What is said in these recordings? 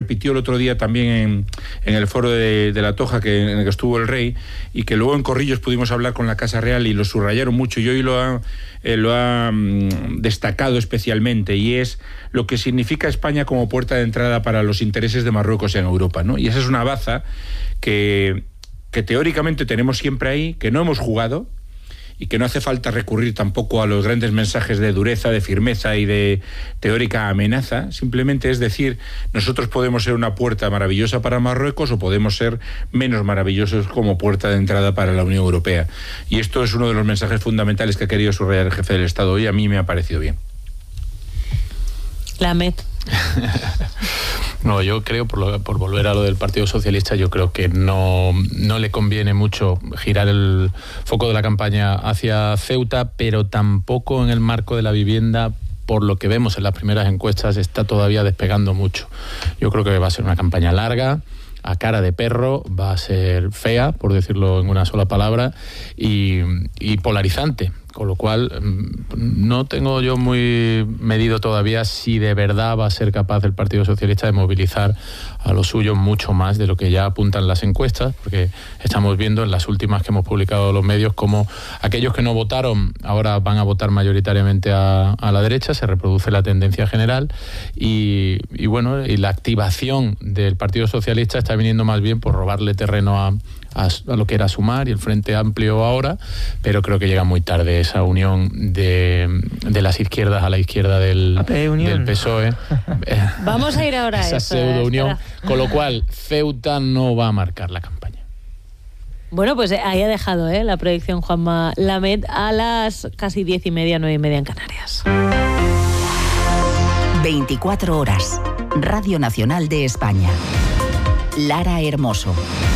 repitió el otro día también en el foro de La Toja, en el que estuvo el rey, y que luego en Corrillos pudimos hablar con la Casa Real y lo subrayaron mucho, y hoy lo ha destacado especialmente, y es lo que significa España como puerta de entrada para los intereses de Marruecos en Europa, ¿no? Y esa es una baza que teóricamente tenemos siempre ahí, que no hemos jugado, y que no hace falta recurrir tampoco a los grandes mensajes de dureza, de firmeza y de teórica amenaza. Simplemente es decir, nosotros podemos ser una puerta maravillosa para Marruecos o podemos ser menos maravillosos como puerta de entrada para la Unión Europea. Y esto es uno de los mensajes fundamentales que ha querido subrayar el jefe del Estado hoy. A mí me ha parecido bien. Lamed. No, yo creo, por volver a lo del Partido Socialista, yo creo que no le conviene mucho girar el foco de la campaña hacia Ceuta, pero tampoco en el marco de la vivienda. Por lo que vemos en las primeras encuestas, está todavía despegando mucho. Yo creo que va a ser una campaña larga, a cara de perro, va a ser fea, por decirlo en una sola palabra, y polarizante. Con lo cual, no tengo yo muy medido todavía si de verdad va a ser capaz el Partido Socialista de movilizar a los suyos mucho más de lo que ya apuntan las encuestas, porque estamos viendo en las últimas que hemos publicado los medios cómo aquellos que no votaron ahora van a votar mayoritariamente a la derecha, se reproduce la tendencia general y la activación del Partido Socialista está viniendo más bien por robarle terreno a lo que era Sumar y el Frente Amplio ahora, pero creo que llega muy tarde esa unión de las izquierdas a la izquierda del PSOE. Vamos a ir ahora a esa pseudo-unión, con lo cual Ceuta no va a marcar la campaña. Bueno, pues ahí ha dejado la predicción Juanma Lamed a las casi 10:30, 9:30 en Canarias. 24 horas. Radio Nacional de España. Lara Hermoso.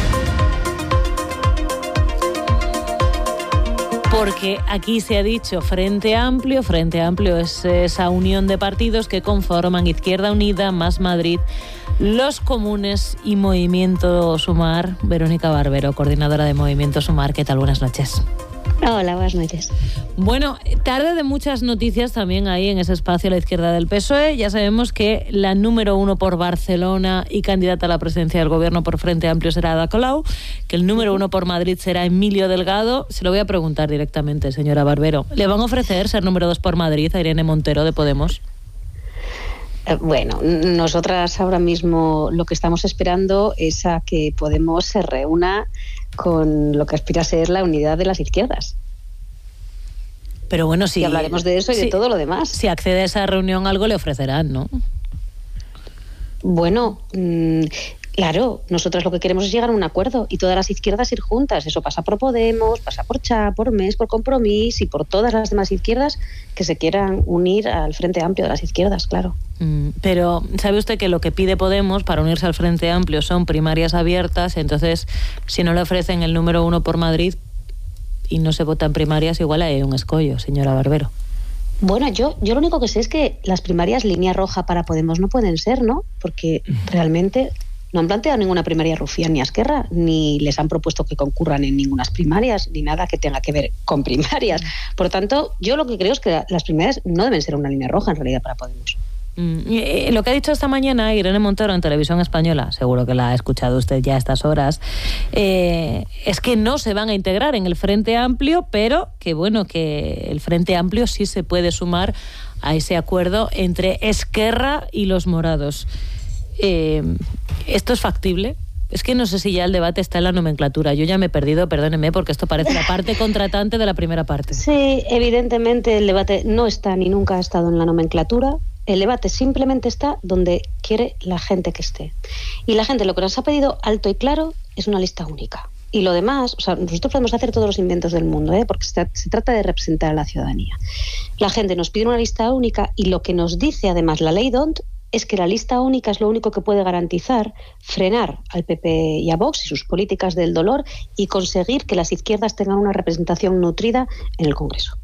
Porque aquí se ha dicho Frente Amplio es esa unión de partidos que conforman Izquierda Unida, Más Madrid, Los Comunes y Movimiento Sumar. Verónica Barbero, coordinadora de Movimiento Sumar, ¿qué tal? Buenas noches. Hola, buenas noches. Bueno, tarde de muchas noticias también ahí en ese espacio a la izquierda del PSOE. Ya sabemos que la número 1 por Barcelona y candidata a la presidencia del gobierno por Frente Amplio será Ada Colau, que el número 1 por Madrid será Emilio Delgado. Se lo voy a preguntar directamente, señora Barbero. ¿Le van a ofrecer ser número 2 por Madrid a Irene Montero de Podemos? Bueno, nosotras ahora mismo lo que estamos esperando es a que Podemos se reúna con lo que aspira a ser la unidad de las izquierdas. Pero bueno, sí. Y hablaremos de eso y de todo lo demás. Si accede a esa reunión, algo le ofrecerán, ¿no? Bueno, claro, nosotros lo que queremos es llegar a un acuerdo y todas las izquierdas ir juntas. Eso pasa por Podemos, pasa por CHA, por MES, por Compromís y por todas las demás izquierdas que se quieran unir al Frente Amplio de las izquierdas, claro. Pero ¿sabe usted que lo que pide Podemos para unirse al Frente Amplio son primarias abiertas? Entonces, si no le ofrecen el número 1 por Madrid y no se vota en primarias, igual hay un escollo, señora Barbero. Bueno, yo lo único que sé es que las primarias línea roja para Podemos no pueden ser, ¿no? Porque realmente no han planteado ninguna primaria Rufián ni a Esquerra, ni les han propuesto que concurran en ninguna primarias, ni nada que tenga que ver con primarias. Por lo tanto, yo lo que creo es que las primarias no deben ser una línea roja en realidad para Podemos. Lo que ha dicho esta mañana Irene Montero en Televisión Española, seguro que la ha escuchado usted ya a estas horas, es que no se van a integrar en el Frente Amplio, pero que bueno, que el Frente Amplio sí se puede sumar a ese acuerdo entre Esquerra y los morados. ¿Esto es factible? Es que no sé si ya el debate está en la nomenclatura. Yo ya me he perdido, perdóneme, porque esto parece la parte contratante de la primera parte. Sí, evidentemente el debate no está ni nunca ha estado en la nomenclatura. El debate simplemente está donde quiere la gente que esté. Y la gente lo que nos ha pedido alto y claro es una lista única. Y lo demás, o sea, nosotros podemos hacer todos los inventos del mundo, porque se trata de representar a la ciudadanía. La gente nos pide una lista única y lo que nos dice además la ley DONT es que la lista única es lo único que puede garantizar frenar al PP y a Vox y sus políticas del dolor y conseguir que las izquierdas tengan una representación nutrida en el Congreso.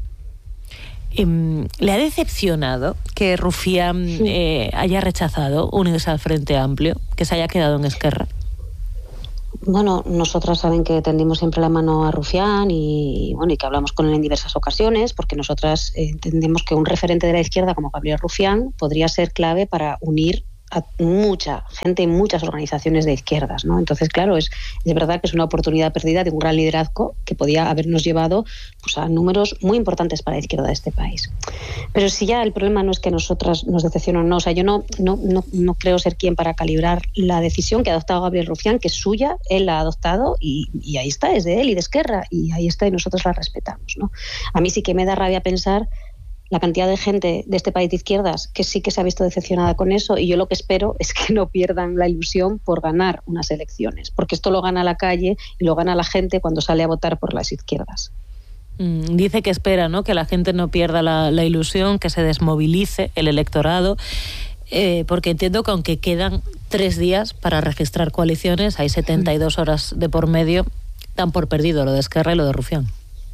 ¿Le ha decepcionado que Rufián haya rechazado unirse al Frente Amplio, que se haya quedado en Esquerra? Bueno, nosotras saben que tendimos siempre la mano a Rufián y que hablamos con él en diversas ocasiones, porque nosotras entendemos que un referente de la izquierda como Gabriel Rufián podría ser clave para unir a mucha gente y muchas organizaciones de izquierdas, ¿no? Entonces, claro, es verdad que es una oportunidad perdida de un gran liderazgo que podía habernos llevado pues, a números muy importantes para la izquierda de este país. Pero si ya el problema no es que nosotras nos decepcionen o no, o sea, yo no creo ser quien para calibrar la decisión que ha adoptado Gabriel Rufián, que es suya, él la ha adoptado y ahí está, es de él y de Esquerra, y ahí está y nosotros la respetamos, ¿no? A mí sí que me da rabia pensar la cantidad de gente de este país de izquierdas que sí que se ha visto decepcionada con eso, y yo lo que espero es que no pierdan la ilusión por ganar unas elecciones, porque esto lo gana la calle y lo gana la gente cuando sale a votar por las izquierdas. Dice que espera, ¿no?, que la gente no pierda la ilusión, que se desmovilice el electorado, porque entiendo que aunque quedan 3 días para registrar coaliciones, hay 72 horas de por medio, dan por perdido lo de Esquerra y lo de Rufián.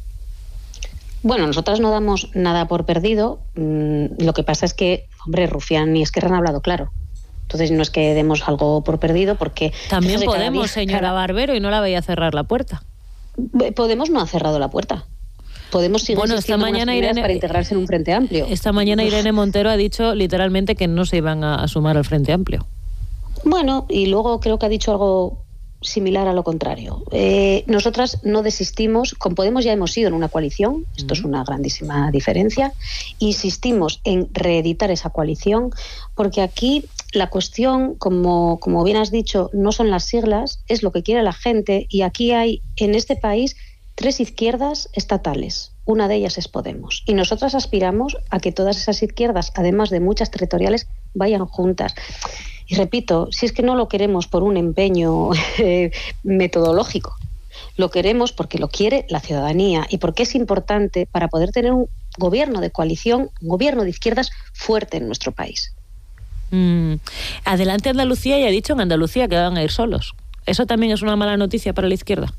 Bueno, nosotras no damos nada por perdido. Lo que pasa es que, hombre, Rufián y Esquerra han hablado claro. Entonces no es que demos algo por perdido, porque... También Podemos, señora Barbero, y no la veía cerrar la puerta. Podemos no ha cerrado la puerta. Podemos seguir esta mañana para integrarse en un Frente Amplio. Esta mañana Irene Montero ha dicho literalmente que no se iban a sumar al Frente Amplio. Bueno, y luego creo que ha dicho algo similar a lo contrario. Nosotras no desistimos. Con Podemos ya hemos ido en una coalición, esto es una grandísima diferencia. Insistimos en reeditar esa coalición, porque aquí la cuestión, como bien has dicho, no son las siglas, es lo que quiere la gente, y aquí hay en este país 3 izquierdas estatales. Una de ellas es Podemos. Y nosotras aspiramos a que todas esas izquierdas, además de muchas territoriales, vayan juntas. Y repito, si es que no lo queremos por un empeño metodológico, lo queremos porque lo quiere la ciudadanía y porque es importante para poder tener un gobierno de coalición, un gobierno de izquierdas fuerte en nuestro país. Adelante Andalucía ya ha dicho en Andalucía que van a ir solos. ¿Eso también es una mala noticia para la izquierda?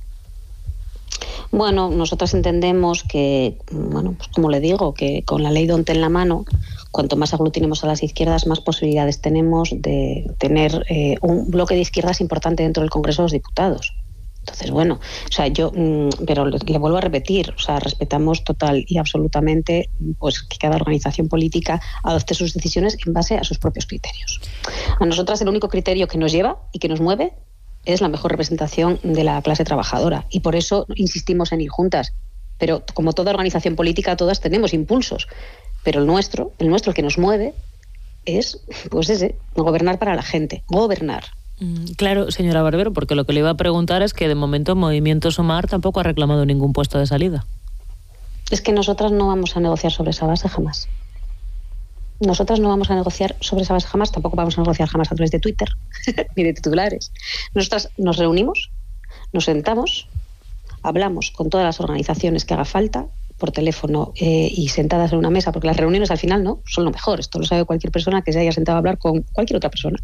Bueno, nosotras entendemos que, bueno, pues como le digo, que con la ley Donte en la mano, cuanto más aglutinemos a las izquierdas, más posibilidades tenemos de tener un bloque de izquierdas importante dentro del Congreso de los Diputados. Entonces, bueno, o sea, pero le vuelvo a repetir, o sea, respetamos total y absolutamente pues que cada organización política adopte sus decisiones en base a sus propios criterios. A nosotras el único criterio que nos lleva y que nos mueve es la mejor representación de la clase trabajadora, y por eso insistimos en ir juntas. Pero como toda organización política, todas tenemos impulsos, pero el nuestro que nos mueve es pues gobernar para la gente, gobernar. Claro, señora Barbero, porque lo que le iba a preguntar es que de momento Movimiento Sumar tampoco ha reclamado ningún puesto de salida. Es que nosotras no vamos a negociar sobre esa base jamás. Nosotras no vamos a negociar sobre esa base jamás, tampoco vamos a negociar jamás a través de Twitter ni de titulares. Nosotras nos reunimos, nos sentamos, hablamos con todas las organizaciones que haga falta, por teléfono y sentadas en una mesa, porque las reuniones al final no son lo mejor. Esto lo sabe cualquier persona que se haya sentado a hablar con cualquier otra persona.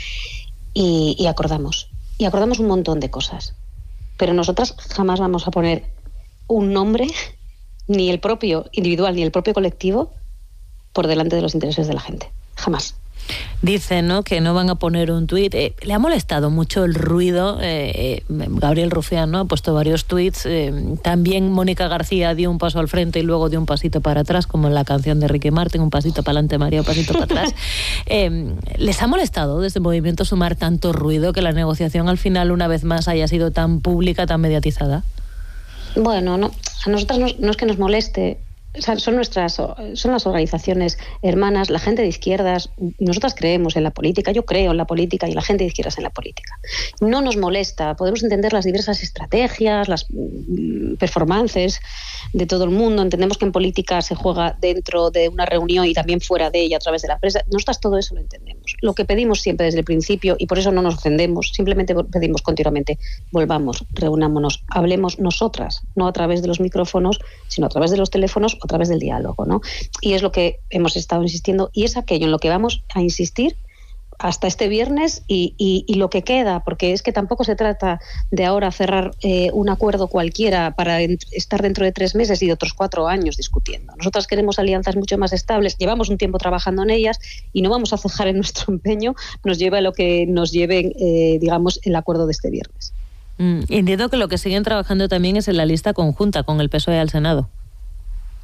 Y acordamos. Y acordamos un montón de cosas. Pero nosotras jamás vamos a poner un nombre, ni el propio individual, ni el propio colectivo, por delante de los intereses de la gente. Jamás. Dicen, ¿no?, que no van a poner un tuit. Le ha molestado mucho el ruido. Gabriel Rufián, ¿no?, ha puesto varios tuits. También Mónica García dio un paso al frente y luego dio un pasito para atrás, como en la canción de Ricky Martin, un pasito para adelante María, un pasito para atrás. ¿Les ha molestado desde Movimiento Sumar tanto ruido, que la negociación al final una vez más haya sido tan pública, tan mediatizada? Bueno, no, a nosotras no es que nos moleste. O sea, son las organizaciones hermanas, la gente de izquierdas. Nosotras creemos en la política, yo creo en la política y la gente de izquierdas en la política. No nos molesta, podemos entender las diversas estrategias, las performances de todo el mundo. Entendemos que en política se juega dentro de una reunión y también fuera de ella a través de la prensa. Nosotras todo eso lo entendemos. Lo que pedimos siempre desde el principio, y por eso no nos ofendemos, simplemente pedimos continuamente: volvamos, reunámonos, hablemos nosotras, no a través de los micrófonos, sino a través de los teléfonos, a través del diálogo, ¿no? Y es lo que hemos estado insistiendo, y es aquello en lo que vamos a insistir hasta este viernes y lo que queda, porque es que tampoco se trata de ahora cerrar un acuerdo cualquiera para estar dentro de 3 meses y de otros 4 años discutiendo. Nosotras queremos alianzas mucho más estables, llevamos un tiempo trabajando en ellas y no vamos a cejar en nuestro empeño, nos lleva a lo que nos lleve, digamos, el acuerdo de este viernes. Entiendo que lo que siguen trabajando también es en la lista conjunta con el PSOE al Senado.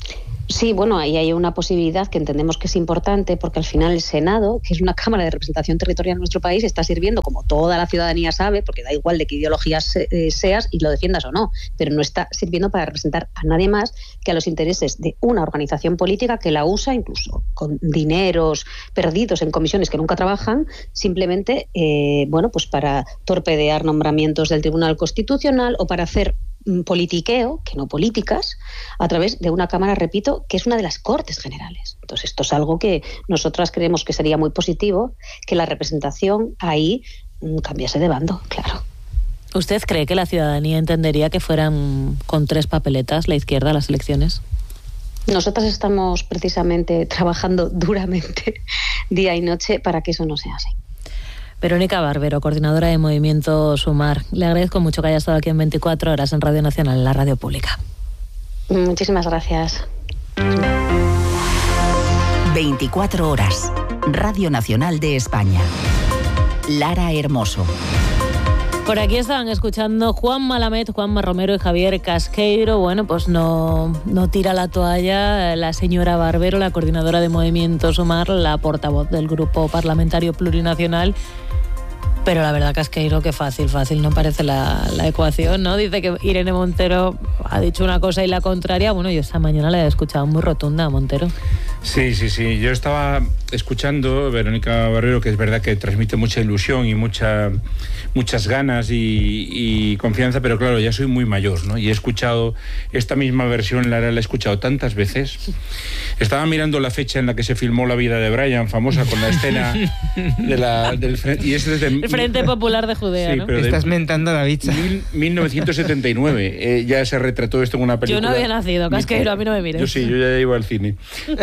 Sí, bueno, ahí hay una posibilidad que entendemos que es importante porque al final el Senado, que es una Cámara de Representación Territorial en nuestro país, está sirviendo, como toda la ciudadanía sabe, porque da igual de qué ideología seas y lo defiendas o no, pero no está sirviendo para representar a nadie más que a los intereses de una organización política que la usa incluso con dineros perdidos en comisiones que nunca trabajan, simplemente pues para torpedear nombramientos del Tribunal Constitucional o para hacer politiqueo, que no políticas, a través de una Cámara, repito, que es una de las Cortes Generales. Entonces, esto es algo que nosotras creemos que sería muy positivo, que la representación ahí cambiase de bando, claro. ¿Usted cree que la ciudadanía entendería que fueran con 3 papeletas la izquierda a las elecciones? Nosotras estamos precisamente trabajando duramente día y noche para que eso no sea así. Verónica Barbero, coordinadora de Movimiento Sumar. Le agradezco mucho que haya estado aquí en 24 horas en Radio Nacional, en la radio pública. Muchísimas gracias. 24 horas. Radio Nacional de España. Lara Hermoso. Por aquí estaban escuchando Juan Malamed, Juanma Romero y Javier Casqueiro. Bueno, pues no tira la toalla la señora Barbero, la coordinadora de Movimiento Sumar, la portavoz del Grupo Parlamentario Plurinacional. Pero la verdad, Casqueiro, que fácil no parece la ecuación, ¿no? Dice que Irene Montero ha dicho una cosa y la contraria. Bueno, yo esta mañana la he escuchado muy rotunda a Montero. Sí. Yo estaba escuchando Verónica Barbero, que es verdad que transmite mucha ilusión y muchas ganas y confianza, pero claro, ya soy muy mayor, ¿no? Y he escuchado esta misma versión, la he escuchado tantas veces. Estaba mirando la fecha en la que se filmó La vida de Brian, famosa con la escena del frente, y es desde el Frente Popular de Judea, sí, ¿no? Pero estás mentando la bicha. 1979, ya se retrató esto en una película. Yo no había nacido, Casqueiro, a mí no me mires. Yo sí, yo ya iba al cine.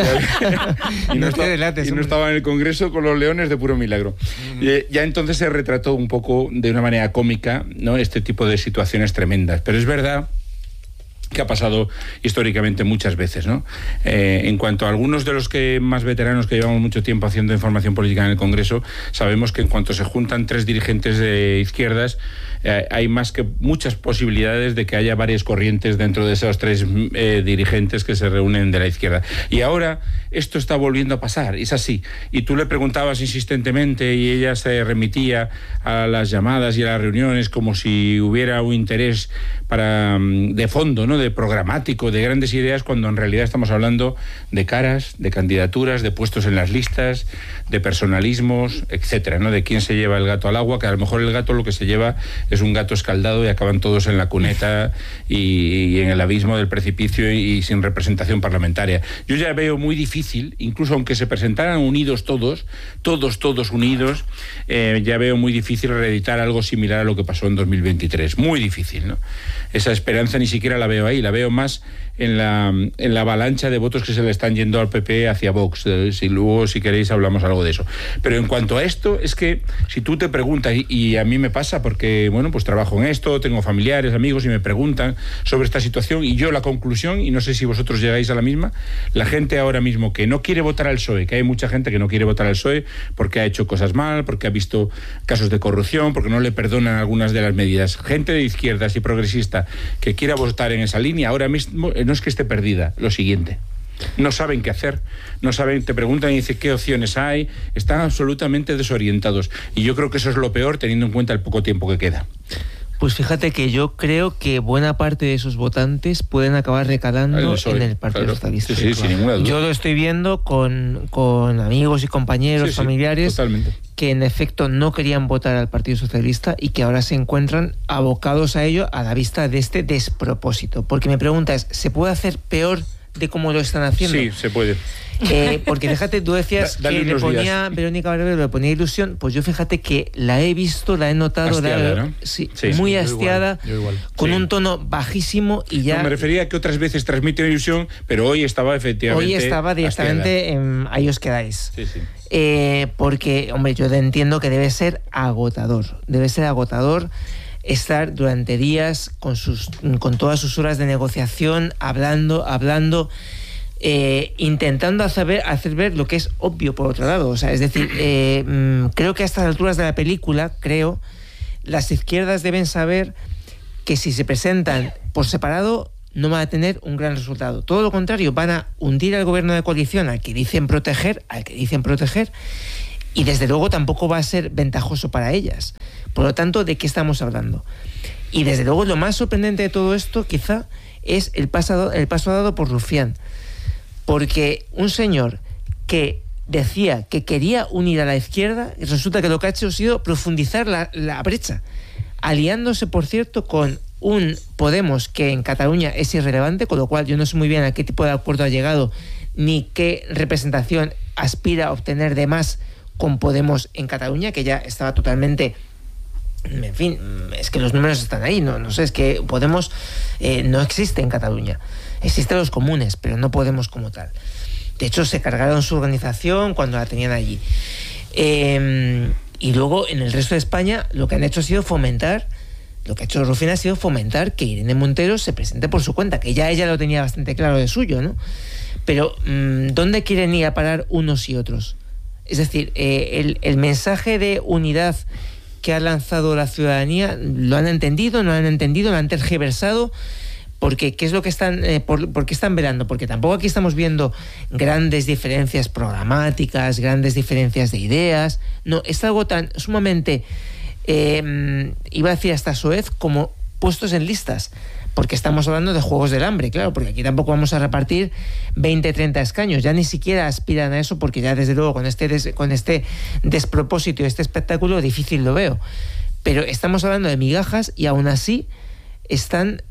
y no estaba en el Congreso con los leones de puro milagro. Ya entonces se retrató un poco de una manera cómica, ¿no?, este tipo de situaciones tremendas. Pero es verdad que ha pasado históricamente muchas veces, ¿no? En cuanto a algunos de los que más veteranos que llevamos mucho tiempo haciendo información política en el Congreso, sabemos que en cuanto se juntan 3 dirigentes de izquierdas, hay más que muchas posibilidades de que haya varias corrientes dentro de esos 3 dirigentes que se reúnen de la izquierda. Y ahora esto está volviendo a pasar, es así. Y tú le preguntabas insistentemente y ella se remitía a las llamadas y a las reuniones como si hubiera un interés de fondo, ¿no?, de programático, de grandes ideas, cuando en realidad estamos hablando de caras, de candidaturas, de puestos en las listas, de personalismos, etcétera, ¿no?, de quién se lleva el gato al agua, que a lo mejor el gato lo que se lleva es un gato escaldado y acaban todos en la cuneta y en el abismo del precipicio y sin representación parlamentaria. Yo ya veo muy difícil, incluso aunque se presentaran unidos todos unidos, ya veo muy difícil reeditar algo similar a lo que pasó en 2023. Muy difícil, ¿no? Esa esperanza ni siquiera la veo ahí, la veo más en la avalancha de votos que se le están yendo al PP hacia Vox. Luego, si queréis, hablamos algo de eso. Pero en cuanto a esto, es que si tú te preguntas, y a mí me pasa porque, bueno, pues trabajo en esto, tengo familiares, amigos, y me preguntan sobre esta situación, y yo la conclusión, y no sé si vosotros llegáis a la misma, la gente ahora mismo que no quiere votar al PSOE, que hay mucha gente que no quiere votar al PSOE porque ha hecho cosas mal, porque ha visto casos de corrupción, porque no le perdonan algunas de las medidas. Gente de izquierdas y progresista que quiera votar en esa línea, ahora mismo no es que esté perdida, lo siguiente: no saben qué hacer, no saben, te preguntan y dicen qué opciones hay, están absolutamente desorientados, y yo creo que eso es lo peor teniendo en cuenta el poco tiempo que queda. Pues fíjate que yo creo que buena parte de esos votantes pueden acabar recalando en el Partido Socialista. Sí, sin ninguna duda. Yo lo estoy viendo con amigos y compañeros, familiares, totalmente, que en efecto no querían votar al Partido Socialista y que ahora se encuentran abocados a ello a la vista de este despropósito. Porque mi pregunta es, ¿se puede hacer peor de cómo lo están haciendo? Sí, se puede. Porque fíjate, tú decías que le ponía Verónica Barbero, le ponía ilusión, pues yo fíjate que la he visto, la he notado, hastiada, ¿no? Sí, muy hastiada, yo igual. Con un tono bajísimo y ya... No, me refería a que otras veces transmite ilusión, pero hoy estaba efectivamente... Hoy estaba directamente ahí os quedáis. Sí. Porque, hombre, yo entiendo que debe ser agotador estar durante días con todas sus horas de negociación, hablando, intentando hacer ver lo que es obvio por otro lado. O sea, es decir, creo que a estas alturas de la película, las izquierdas deben saber que si se presentan por separado no van a tener un gran resultado. Todo lo contrario, van a hundir al gobierno de coalición al que dicen proteger, y desde luego tampoco va a ser ventajoso para ellas. Por lo tanto, ¿de qué estamos hablando? Y desde luego lo más sorprendente de todo esto quizá es el paso dado por Rufián. Porque un señor que decía que quería unir a la izquierda, resulta que lo que ha hecho ha sido profundizar la brecha, aliándose, por cierto, con un Podemos que en Cataluña es irrelevante, con lo cual yo no sé muy bien a qué tipo de acuerdo ha llegado ni qué representación aspira a obtener de más con Podemos en Cataluña, que ya estaba totalmente... En fin, es que los números están ahí, no sé, es que Podemos no existe en Cataluña. Existen los comunes, pero no Podemos como tal. De hecho, se cargaron su organización cuando la tenían allí. Y luego, en el resto de España, lo que han hecho ha sido fomentar, lo que ha hecho Rufián ha sido fomentar que Irene Montero se presente por su cuenta, que ya ella lo tenía bastante claro de suyo, ¿no? Pero, ¿dónde quieren ir a parar unos y otros? Es decir, el mensaje de unidad que ha lanzado la ciudadanía, ¿lo han entendido? ¿No lo han entendido? ¿Lo han tergiversado? Porque, ¿qué es lo que están, por qué están velando? Porque tampoco aquí estamos viendo grandes diferencias programáticas, grandes diferencias de ideas. No, es algo tan sumamente, iba a decir hasta soez, como puestos en listas. Porque estamos hablando de Juegos del Hambre, claro, porque aquí tampoco vamos a repartir 20, 30 escaños, ya ni siquiera aspiran a eso, porque ya desde luego con este despropósito y este espectáculo difícil lo veo. Pero estamos hablando de migajas y aún así están,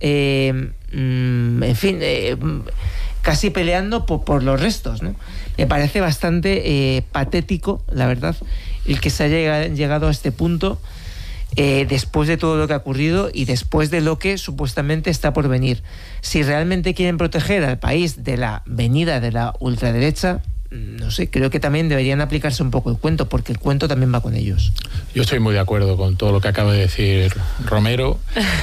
casi peleando por los restos, ¿no? Me parece bastante patético, la verdad, el que se haya llegado a este punto. Después de todo lo que ha ocurrido y después de lo que supuestamente está por venir. Si realmente quieren proteger al país de la venida de la ultraderecha, no sé, creo que también deberían aplicarse un poco el cuento, porque el cuento también va con ellos. Yo estoy muy de acuerdo con todo lo que acaba de decir Romero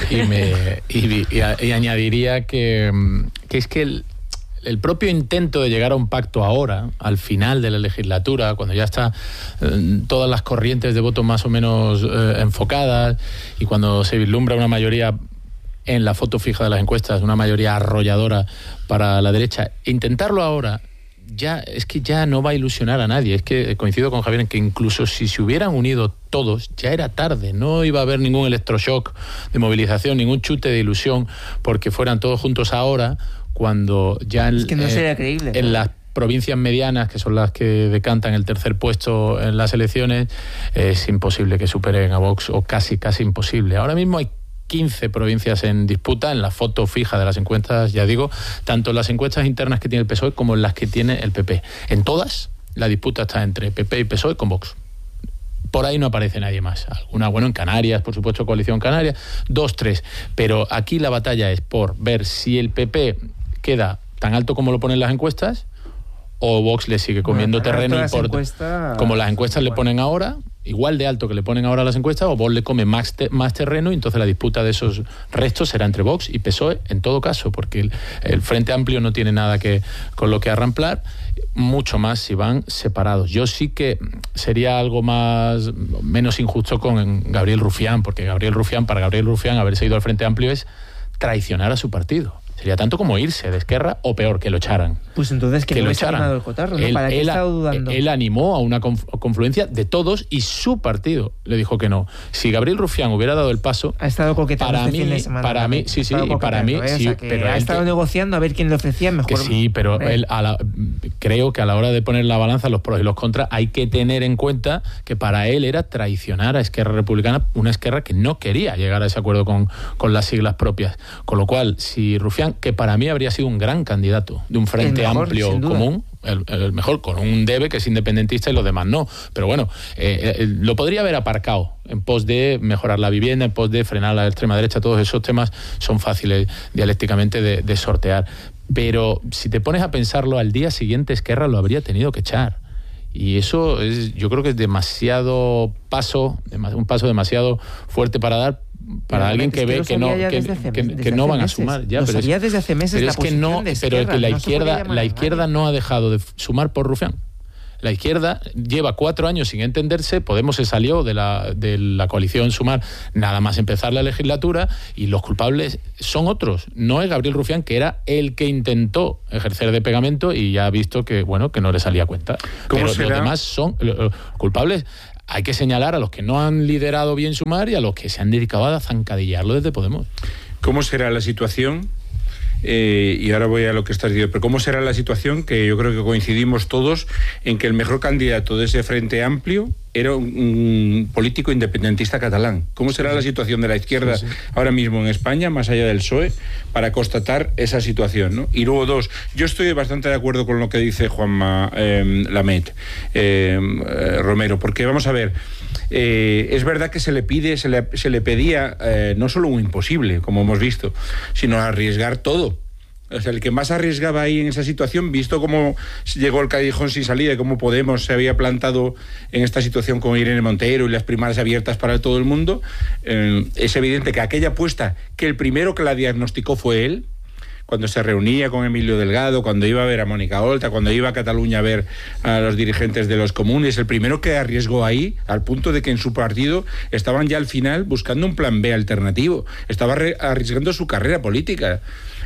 y añadiría que es que el propio intento de llegar a un pacto ahora, al final de la legislatura, cuando ya está todas las corrientes de voto más o menos enfocadas y cuando se vislumbra una mayoría en la foto fija de las encuestas, una mayoría arrolladora para la derecha, intentarlo ahora ya no va a ilusionar a nadie. Es que coincido con Javier en que incluso si se hubieran unido todos, ya era tarde, no iba a haber ningún electroshock de movilización, ningún chute de ilusión porque fueran todos juntos ahora, cuando ya sería creíble, en las provincias medianas, que son las que decantan el tercer puesto en las elecciones, es imposible que superen a Vox, o casi imposible. Ahora mismo hay 15 provincias en disputa en la foto fija de las encuestas, ya digo, tanto en las encuestas internas que tiene el PSOE como en las que tiene el PP. En todas, la disputa está entre PP y PSOE con Vox. Por ahí no aparece nadie más. Alguna, en Canarias, por supuesto, Coalición Canaria, 2, 3. Pero aquí la batalla es por ver si el PP queda tan alto como lo ponen las encuestas o Vox le sigue comiendo terreno como las encuestas le ponen ahora, igual de alto que le ponen ahora las encuestas, o Vox le come más terreno y entonces la disputa de esos restos será entre Vox y PSOE en todo caso, porque el Frente Amplio no tiene nada con lo que arramplar, mucho más si van separados. Yo sí que sería algo menos injusto con Gabriel Rufián, porque para Gabriel Rufián haberse ido al Frente Amplio es traicionar a su partido. Sería tanto como irse de Esquerra o peor, que lo echaran. Pues entonces que no lo echaran. El cotarro, ¿no? ¿Para qué estaba dudando? Él animó a una confluencia de todos y su partido le dijo que no. Si Gabriel Rufián hubiera dado el paso... Ha estado coqueteando este fin de semana. Para mí, sí, y para mí... Sí, o sea, pero ha estado negociando a ver quién le ofrecía mejor. Que sí, pero él creo que a la hora de poner la balanza los pros y los contras hay que tener en cuenta que para él era traicionar a Esquerra Republicana, una Esquerra que no quería llegar a ese acuerdo con las siglas propias. Con lo cual, si Rufián, que para mí habría sido un gran candidato de un Frente Amplio común, el mejor, con un Debe que es independentista y los demás no, pero bueno, lo podría haber aparcado en pos de mejorar la vivienda, en pos de frenar la extrema derecha. Todos esos temas son fáciles dialécticamente de sortear, pero si te pones a pensarlo, al día siguiente Esquerra lo habría tenido que echar. Y eso yo creo que es un paso demasiado fuerte para dar para alguien que ve que no van a sumar. Ya, pero sabía desde hace meses la posición de Esquerra. Pero que la izquierda no ha dejado de sumar por Rufián. la izquierda lleva 4 años sin entenderse, Podemos se salió de la coalición Sumar nada más empezar la legislatura, y los culpables son otros. No es Gabriel Rufián, que era el que intentó ejercer de pegamento y ya ha visto que, bueno, que no le salía cuenta. Pero los demás son culpables. Hay que señalar a los que no han liderado bien Sumar y a los que se han dedicado a zancadillarlo desde Podemos. ¿Cómo será la situación? Y ahora voy a lo que estás diciendo, pero ¿cómo será la situación? Que yo creo que coincidimos todos en que el mejor candidato de ese Frente Amplio era un político independentista catalán. ¿Cómo será la situación de la izquierda ahora mismo en España, más allá del PSOE, para constatar esa situación, ¿no? Y luego, 2, yo estoy bastante de acuerdo con lo que dice Juanma Lamet Romero, porque vamos a ver, es verdad que se le pedía no solo un imposible, como hemos visto, sino arriesgar todo. O sea, el que más arriesgaba ahí en esa situación, visto cómo llegó el callejón sin salida y cómo Podemos se había plantado en esta situación con Irene Montero y las primarias abiertas para todo el mundo, es evidente que aquella apuesta, que el primero que la diagnosticó fue él, cuando se reunía con Emilio Delgado, cuando iba a ver a Mónica Oltra, cuando iba a Cataluña a ver a los dirigentes de los comunes, el primero que arriesgó ahí, al punto de que en su partido estaban ya al final buscando un plan B alternativo, estaba arriesgando su carrera política.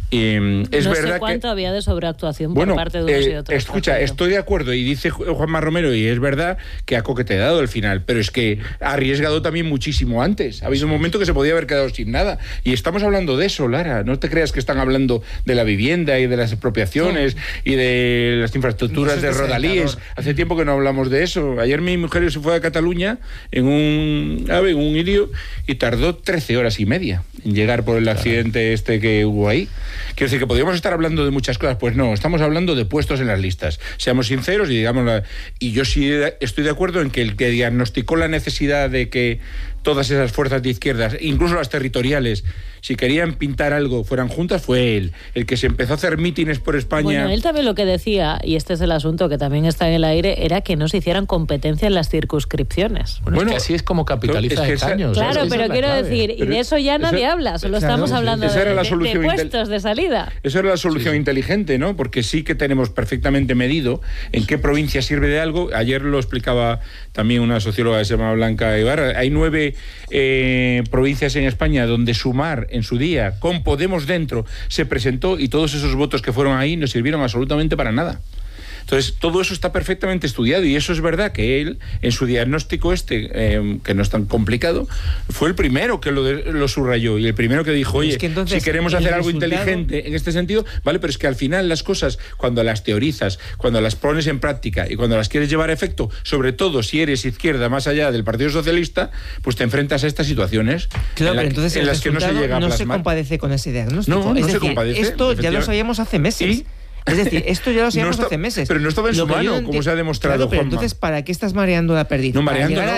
Es no verdad sé cuánto que había de sobreactuación por parte de unos y otros. Escucha, estoy de acuerdo, y dice Juanma Romero, y es verdad que ha coqueteado al final, pero es que ha arriesgado también muchísimo antes. Ha habido un momento que se podía haber quedado sin nada. Y estamos hablando de eso, Lara. No te creas que están hablando de la vivienda y de las expropiaciones y de las infraestructuras de rodalíes. Hace tiempo que no hablamos de eso. Ayer mi mujer se fue a Cataluña en un Irio y tardó 13 horas y media en llegar por el accidente que hubo ahí. Quiero decir que podríamos estar hablando de muchas cosas, pues no, estamos hablando de puestos en las listas. Seamos sinceros y digámoslo. Y yo sí estoy de acuerdo en que el que diagnosticó la necesidad de que todas esas fuerzas de izquierdas, incluso las territoriales, si querían pintar algo, fueran juntas, fue él. El que se empezó a hacer mítines por España. Bueno, él también lo que decía, y este es el asunto que también está en el aire, era que no se hicieran competencia en las circunscripciones. Bueno, es que así es como capitaliza Escaños. Claro, pero quiero decir, y de eso ya nadie habla, solo estamos hablando de puestos de salida. Esa era la solución inteligente, ¿no? Porque sí que tenemos perfectamente medido en qué provincia sirve de algo. Ayer lo explicaba también una socióloga que se llama Blanca Ibarra. Hay 9 provincias en España donde Sumar en su día, con Podemos dentro, se presentó, y todos esos votos que fueron ahí no sirvieron absolutamente para nada. Entonces, todo eso está perfectamente estudiado, y eso es verdad que él, en su diagnóstico que no es tan complicado, fue el primero que lo subrayó, y el primero que dijo, oye, si queremos hacer algo inteligente en este sentido, vale, pero es que al final las cosas, cuando las teorizas, cuando las pones en práctica y cuando las quieres llevar a efecto, sobre todo si eres izquierda más allá del Partido Socialista, pues te enfrentas a estas situaciones en las que no se llega a plasmar. No se compadece con ese diagnóstico. No se compadece. Esto ya lo sabíamos hace meses. Es decir, esto ya lo sabíamos hace meses. Pero no estaba en su mano, como se ha demostrado, claro, pero entonces, ¿para qué estás mareando la pérdida? No, mareando no.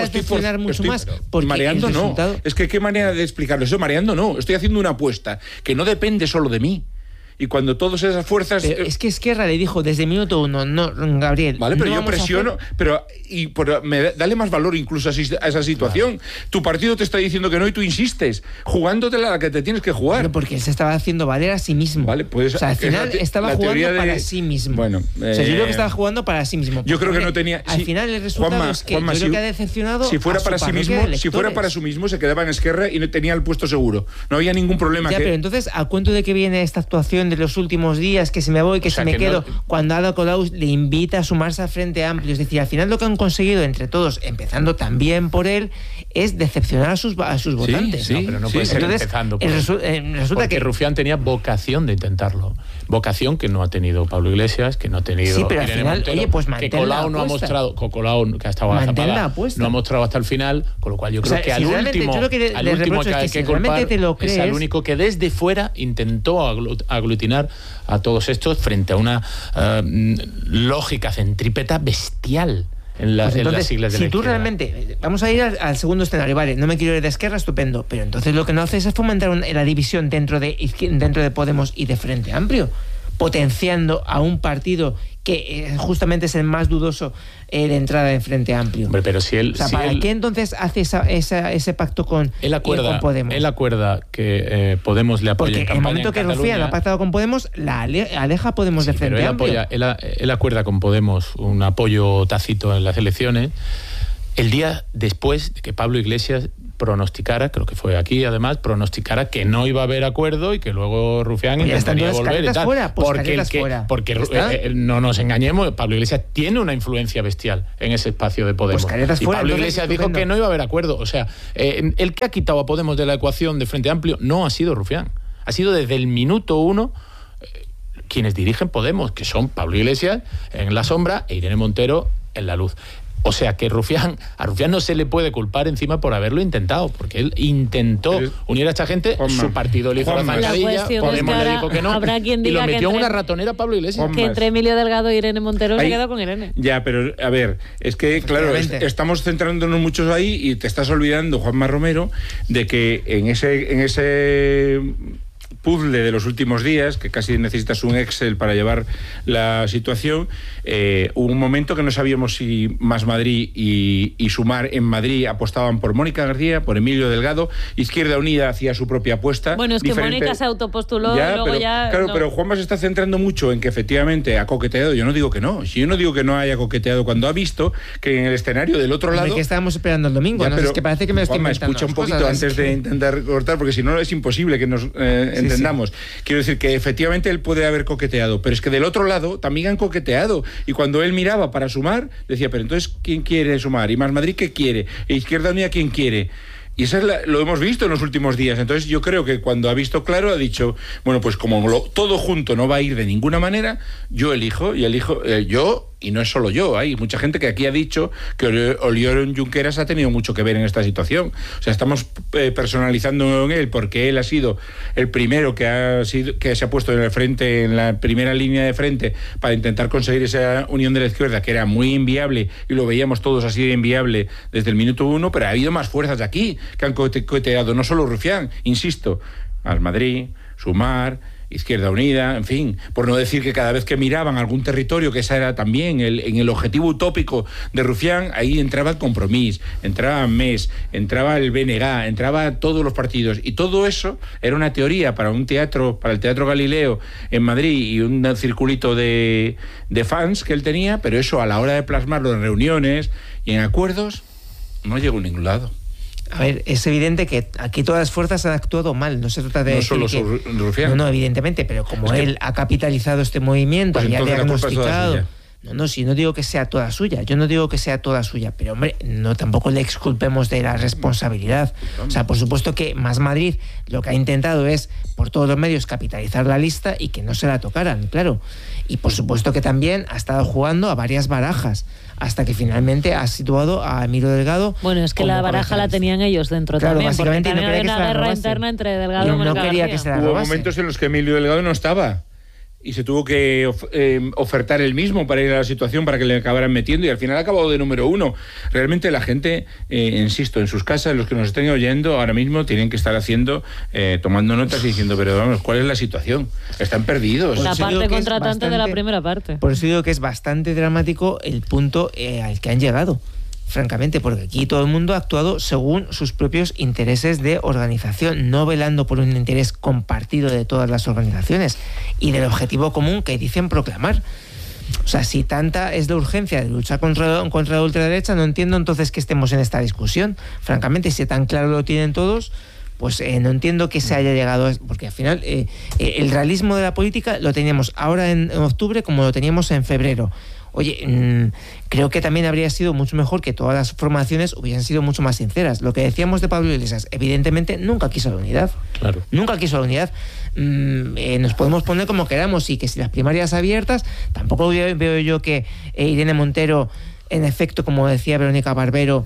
Mareando no. Es que qué manera de explicarlo. Eso mareando no. Estoy haciendo una apuesta que no depende solo de mí. Y cuando todas esas fuerzas... Pero es que Esquerra le dijo desde minuto 1, no, Gabriel... Vale, pero yo presiono, pero dale más valor incluso a esa situación. Claro. Tu partido te está diciendo que no y tú insistes, jugándotela a la que te tienes que jugar. Pero porque él se estaba haciendo valer a sí mismo. Vale, pues, o sea, al final estaba jugando para sí mismo. Bueno, o sea, yo creo que estaba jugando para sí mismo. Yo creo que no tenía... Al final el resultado es que yo creo que ha decepcionado si fuera para sí mismo, si fuera para sí mismo, se quedaba en Esquerra y no tenía el puesto seguro. No había ningún problema. Ya, pero entonces, ¿a cuento de que viene esta actuación de los últimos días, que se me voy, que se me quedo, cuando Ada Colau le invita a sumarse al Frente Amplio? Es decir, al final lo que han conseguido entre todos, empezando también por él, es decepcionar a sus votantes. Sí, pero no puede ser empezando por resulta que Rufián tenía vocación de intentarlo. Vocación que no ha tenido Pablo Iglesias, que no ha tenido pero al final, Montero, oye, pues mantén que Colau no ha mostrado, Colau, que ha estado agazapada, no ha mostrado hasta el final, con lo cual yo creo que al último que hay que culpar es al único que desde fuera intentó aglutinar a todos estos frente a una lógica centrípeta bestial en las siglas de la izquierda. Si tú realmente, vamos a ir al segundo escenario, vale, no me quiero ir de Esquerra, estupendo, pero entonces lo que no haces es fomentar la división dentro de Podemos y de Frente Amplio. potenciando a un partido que justamente es el más dudoso de entrada en Frente Amplio. Hombre, pero si él... O sea, ¿para qué entonces hace ese pacto con Podemos? Él acuerda que Podemos le apoya en campaña. Porque en el momento que Rufián ha pactado con Podemos, la aleja Podemos de Frente Amplio. Él acuerda con Podemos un apoyo tácito en las elecciones el día después de que Pablo Iglesias pronosticara, creo que fue aquí además, pronosticara que no iba a haber acuerdo y que luego Rufián intentaría volver y tal. Porque no nos engañemos, Pablo Iglesias tiene una influencia bestial en ese espacio de Podemos. Pues y Pablo Iglesias dijo que no iba a haber acuerdo. O sea, el que ha quitado a Podemos de la ecuación de Frente Amplio no ha sido Rufián. Ha sido desde el minuto 1 quienes dirigen Podemos, que son Pablo Iglesias en la sombra e Irene Montero en la luz. O sea que a Rufián no se le puede culpar encima por haberlo intentado, porque él intentó unir a esta gente, su partido le hizo la zancadilla, Podemos le dijo que no, y lo metió en una ratonera Pablo Iglesias. Que entre Emilio Delgado y Irene Montero se quedó con Irene. Ya, pero a ver, es que claro, estamos centrándonos muchos ahí y te estás olvidando, Juanma Romero, de que en ese puzzle de los últimos días, que casi necesitas un Excel para llevar la situación, hubo un momento que no sabíamos si Más Madrid y Sumar en Madrid apostaban por Mónica García, por Emilio Delgado, Izquierda Unida hacía su propia apuesta. Bueno, es que Mónica se autopostuló y luego Claro, pero Juanma se está centrando mucho en que efectivamente ha coqueteado. Yo no digo que no, si yo no digo que no haya coqueteado, cuando ha visto que en el escenario del otro lado... que estábamos esperando el domingo, ¿no? Pero es que parece que me estoy inventando. Escucha un poquito antes de intentar cortar, porque si no es imposible que nos entendamos. Quiero decir que efectivamente él puede haber coqueteado, pero es que del otro lado también han coqueteado, y cuando él miraba para Sumar decía, pero entonces ¿quién quiere Sumar? ¿Y Más Madrid qué quiere? ¿E Izquierda Unida quién quiere? Y eso lo hemos visto en los últimos días. Entonces yo creo que cuando ha visto claro ha dicho, bueno, pues como todo junto no va a ir de ninguna manera, yo elijo, yo, y no es solo yo, hay mucha gente que aquí ha dicho que Oriol Junqueras ha tenido mucho que ver en esta situación. O sea, estamos personalizando en él porque él ha sido el primero que se ha puesto en el frente, en la primera línea de frente, para intentar conseguir esa unión de la izquierda, que era muy inviable, y lo veíamos todos así de inviable desde el minuto 1, pero ha habido más fuerzas de aquí que han coqueteado, no solo Rufián, insisto, Más Madrid, Sumar, Izquierda Unida, en fin, por no decir que cada vez que miraban algún territorio, que esa era también en el objetivo utópico de Rufián, ahí entraba el Compromís, entraba MES, entraba el BNG, entraba todos los partidos, y todo eso era una teoría para el Teatro Galileo en Madrid y un circulito de fans que él tenía, pero eso a la hora de plasmarlo en reuniones y en acuerdos no llegó a ningún lado. A ver, es evidente que aquí todas las fuerzas han actuado mal. No se trata de... No solo Rufián. No, evidentemente, pero como él ha capitalizado este movimiento y ha diagnosticado... No, si no digo que sea toda suya, pero hombre, no tampoco le exculpemos de la responsabilidad. O sea, por supuesto que Más Madrid lo que ha intentado es, por todos los medios, capitalizar la lista y que no se la tocaran, claro. Y por supuesto que también ha estado jugando a varias barajas, hasta que finalmente ha situado a Emilio Delgado. Bueno, es que la baraja la tenían ellos dentro, claro, también, básicamente, porque también había una guerra interna entre Delgado y Mónica García. Hubo momentos en los que Emilio Delgado no estaba, y se tuvo que ofertar él mismo para ir a la situación, para que le acabaran metiendo, y al final ha acabado de número 1. Realmente la gente, insisto, en sus casas, los que nos estén oyendo ahora mismo, tienen que estar tomando notas y diciendo, pero vamos, ¿cuál es la situación? Están perdidos. La parte contratante de la primera parte. Por eso digo que es bastante dramático el punto al que han llegado, francamente, porque aquí todo el mundo ha actuado según sus propios intereses de organización, no velando por un interés compartido de todas las organizaciones y del objetivo común que dicen proclamar. O sea, si tanta es la urgencia de luchar contra la ultraderecha, no entiendo entonces que estemos en esta discusión. Francamente, si tan claro lo tienen todos, pues no entiendo que se haya llegado, porque al final el realismo de la política lo teníamos ahora en octubre como lo teníamos en febrero. Oye, creo que también habría sido mucho mejor que todas las formaciones hubiesen sido mucho más sinceras. Lo que decíamos de Pablo Iglesias, evidentemente nunca quiso la unidad. Claro. Nunca quiso la unidad. Nos podemos poner como queramos, y que si las primarias abiertas, tampoco veo yo que Irene Montero, en efecto, como decía Verónica Barbero,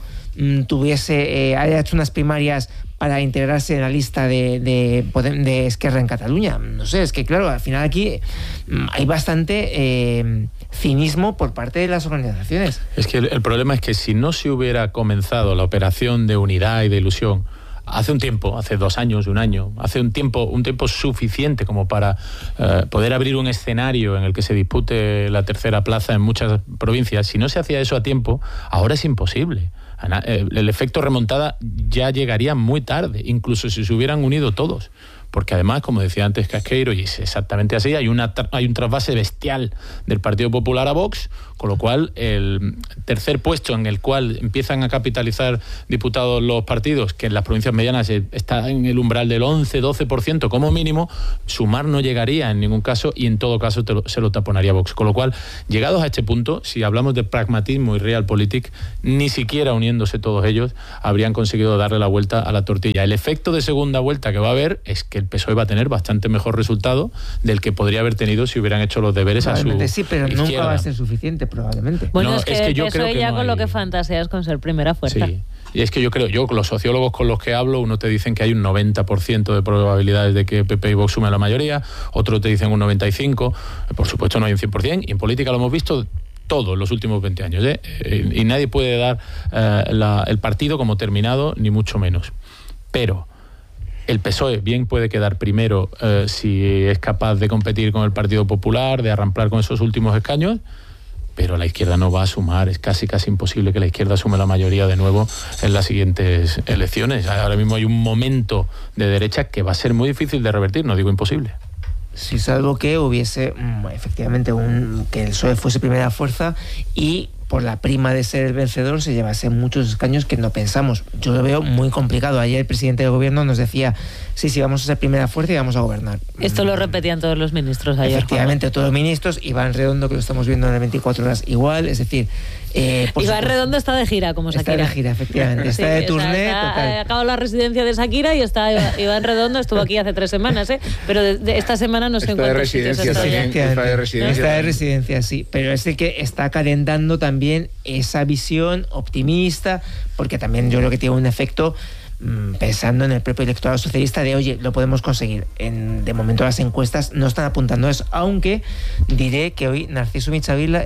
haya hecho unas primarias para integrarse en la lista de Esquerra en Cataluña. No sé, es que claro, al final aquí hay bastante cinismo por parte de las organizaciones. Es que el problema es que si no se hubiera comenzado la operación de unidad y de ilusión hace un tiempo, hace 2 años, 1 año, hace un tiempo suficiente como para poder abrir un escenario en el que se dispute la tercera plaza en muchas provincias. Si no se hacía eso a tiempo, ahora es imposible. El efecto remontada ya llegaría muy tarde, incluso si se hubieran unido todos. Porque además, como decía antes Casqueiro, y es exactamente así, hay un trasvase bestial del Partido Popular a Vox, con lo cual el tercer puesto en el cual empiezan a capitalizar diputados los partidos, que en las provincias medianas está en el umbral del 11-12% como mínimo, Sumar no llegaría en ningún caso y en todo caso se lo taponaría Vox. Con lo cual, llegados a este punto, si hablamos de pragmatismo y realpolitik, ni siquiera uniéndose todos ellos habrían conseguido darle la vuelta a la tortilla. El efecto de segunda vuelta que va a haber es que el PSOE va a tener bastante mejor resultado del que podría haber tenido si hubieran hecho los deberes a su sí, pero izquierda. Nunca va a ser suficiente, probablemente. Bueno, es que yo creo que ya con lo que fantaseas con ser primera fuerza. Sí. Y es que yo con los sociólogos con los que hablo, uno te dicen que hay un 90% de probabilidades de que PP y Vox sumen la mayoría, otros te dicen un 95%, por supuesto no hay un 100%, y en política lo hemos visto todo en los últimos 20 años, y nadie puede dar el partido como terminado, ni mucho menos. Pero el PSOE bien puede quedar primero si es capaz de competir con el Partido Popular, de arramplar con esos últimos escaños, pero la izquierda no va a sumar. Es casi imposible que la izquierda sume la mayoría de nuevo en las siguientes elecciones. Ahora mismo hay un momento de derecha que va a ser muy difícil de revertir, no digo imposible. Sí, salvo que hubiese efectivamente que el PSOE fuese primera fuerza y por la prima de ser el vencedor se llevase muchos escaños que no pensamos. Yo lo veo muy complicado. Ayer el presidente del gobierno nos decía, sí, vamos a ser primera fuerza y vamos a gobernar. Esto lo repetían todos los ministros ayer. Efectivamente, todos los ministros. Iván Redondo, que lo estamos viendo en las 24 horas, igual. Es decir, Iván Redondo está de gira, como Shakira. Está de gira, efectivamente. Está de turné. Acabó la residencia de Shakira y está Iván Redondo, estuvo aquí hace 3 semanas, pero de esta semana no sé en cuántos sitios está. Está de residencia, sí. Pero es el que está calentando también esa visión optimista, porque también yo creo que tiene un efecto pensando en el propio electorado socialista de, oye, lo podemos conseguir. De momento las encuestas no están apuntando a eso, aunque diré que hoy Narciso Michavila,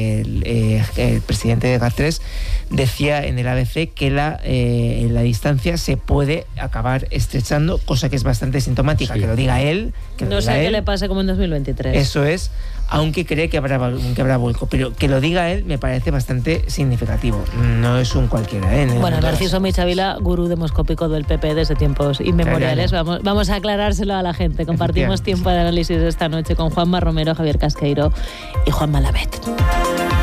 el presidente de GAT3, decía en el ABC que la distancia se puede acabar estrechando, cosa que es bastante sintomática, sí. Que lo diga él. No sé qué le pase como en 2023. Eso es, aunque cree que habrá vuelco, pero que lo diga él me parece bastante significativo. No es un cualquiera. Bueno, Narciso Michavila, gurú demoscópico del PP desde tiempos inmemoriales. Vamos a aclarárselo a la gente. Compartimos tiempo de análisis esta noche con Juanma Romero, Javier Casqueiro y Juan Malavet.